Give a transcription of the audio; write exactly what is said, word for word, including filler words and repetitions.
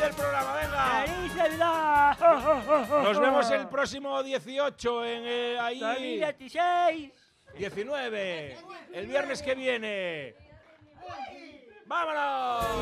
el programa, venga. ¡Feliz Navidad! Nos vemos el próximo dieciocho en eh, ahí. dos mil dieciséis. diecinueve. El viernes que viene. ¡Vámonos!